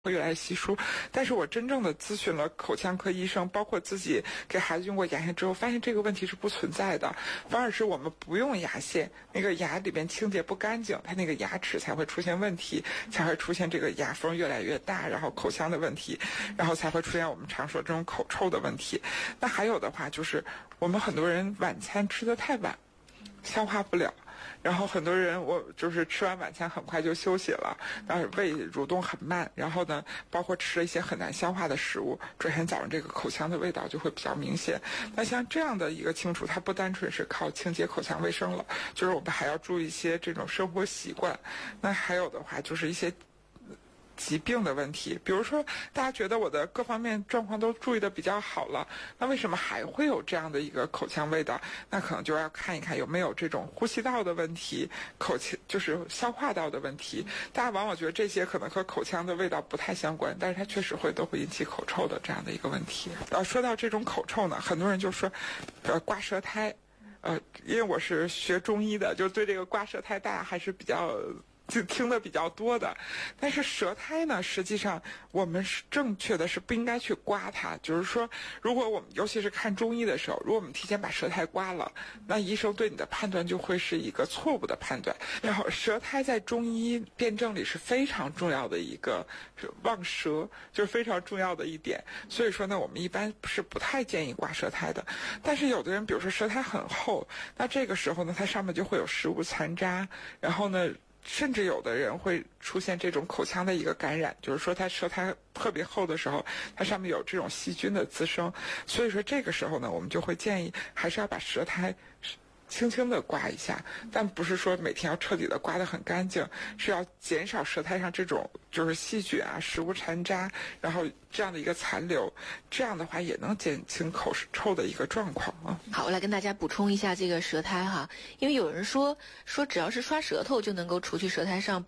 会越来越稀疏，但是我真正的咨询了口腔科医生，包括自己给孩子用过牙线之后，发现这个问题是不存在的，反而是我们不用牙线，那个牙里边清洁不干净，它那个牙齿才会出现问题，才会出现这个牙缝越来越大，然后口腔的问题，然后才会出现我们常说这种口臭的问题。那还有的话就是我们很多人晚餐吃得太晚，消化不了。然后很多人我就是吃完晚餐很快就休息了，然后胃蠕动很慢，然后呢包括吃了一些很难消化的食物，转天早上这个口腔的味道就会比较明显。那像这样的一个清除，它不单纯是靠清洁口腔卫生了，就是我们还要注意一些这种生活习惯。那还有的话就是一些疾病的问题，比如说大家觉得我的各方面状况都注意的比较好了，那为什么还会有这样的一个口腔味道？那可能就要看一看有没有这种呼吸道的问题，口腔就是消化道的问题。大家往往觉得这些可能和口腔的味道不太相关，但是它确实都会引起口臭的这样的一个问题。说到这种口臭呢，很多人就说刮舌苔，因为我是学中医的，就对这个刮舌苔大家还是比较就听得比较多的。但是舌苔呢，实际上我们是正确的是不应该去刮它，就是说如果我们尤其是看中医的时候，如果我们提前把舌苔刮了，那医生对你的判断就会是一个错误的判断。然后舌苔在中医辩证里是非常重要的一个望舌，就是非常重要的一点。所以说呢，我们一般是不太建议刮舌苔的。但是有的人比如说舌苔很厚，那这个时候呢，它上面就会有食物残渣，然后呢甚至有的人会出现这种口腔的一个感染，就是说它舌苔特别厚的时候，它上面有这种细菌的滋生。所以说这个时候呢，我们就会建议还是要把舌苔轻轻的刮一下，但不是说每天要彻底的刮得很干净，是要减少舌苔上这种就是细菌啊、食物残渣，然后这样的一个残留，这样的话也能减轻口臭的一个状况啊。 好，我来跟大家补充一下这个舌苔哈，因为有人说只要是刷舌头就能够除去舌苔上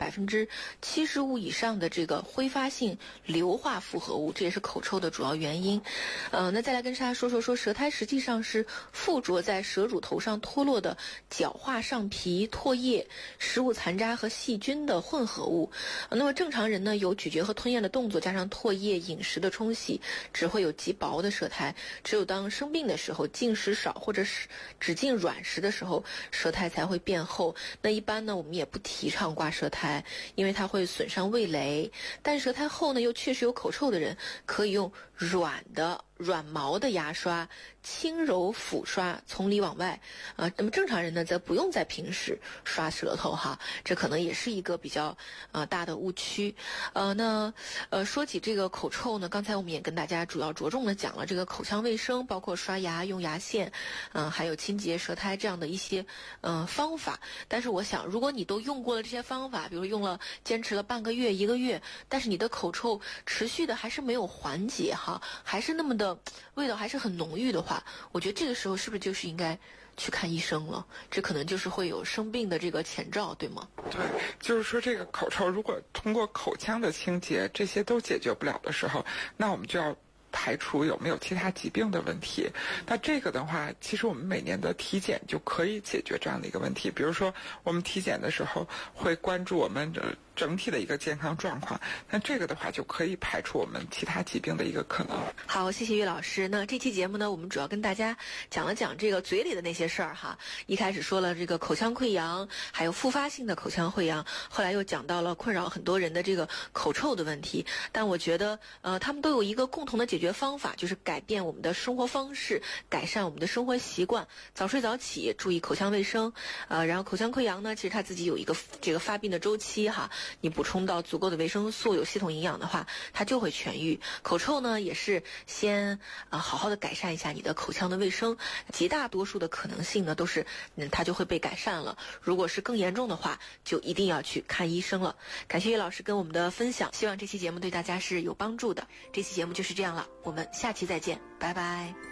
75%以上的这个挥发性硫化复合物，这也是口臭的主要原因。那再来跟大家说舌苔实际上是附着在舌乳头上脱落的角化上皮、唾液、食物残渣和细菌的混合物。那么正常人呢，有咀嚼和吞咽的动作，加上唾液、饮食的冲洗，只会有极薄的舌苔。只有当生病的时候，进食少或者是只进软食的时候，舌苔才会变厚。那一般呢，我们也不提倡刮舌苔，因为它会损伤味蕾。但舌苔厚呢，又确实有口臭的人，可以用软毛的牙刷轻柔抚刷，从里往外。那么正常人呢，则不用在平时刷舌头哈，这可能也是一个比较大的误区。说起这个口臭呢，刚才我们也跟大家主要着重的讲了这个口腔卫生，包括刷牙用牙线，还有清洁舌苔这样的一些方法。但是我想，如果你都用过了这些方法，比如坚持了半个月、1个月，但是你的口臭持续的还是没有缓解哈，还是那么的味道还是很浓郁的话，我觉得这个时候是不是就是应该去看医生了？这可能就是会有生病的这个前兆，对吗？ 对，就是说这个口臭如果通过口腔的清洁这些都解决不了的时候，那我们就要排除有没有其他疾病的问题。那这个的话，其实我们每年的体检就可以解决这样的一个问题。比如说我们体检的时候会关注我们的整体的一个健康状况，那这个的话就可以排除我们其他疾病的一个可能。 好，谢谢岳老师。那这期节目呢，我们主要跟大家讲了讲这个嘴里的那些事儿哈。一开始说了这个口腔溃疡，还有复发性的口腔溃疡，后来又讲到了困扰很多人的这个口臭的问题。但我觉得他们都有一个共同的解决方法，就是改变我们的生活方式，改善我们的生活习惯，早睡早起，注意口腔卫生。然后口腔溃疡呢，其实它自己有一个这个发病的周期哈，你补充到足够的维生素，有系统营养的话，它就会痊愈。口臭呢，也是先好好的改善一下你的口腔的卫生，极大多数的可能性呢都是它就会被改善了。如果是更严重的话，就一定要去看医生了。感谢岳老师跟我们的分享，希望这期节目对大家是有帮助的。这期节目就是这样了，我们下期再见，拜拜。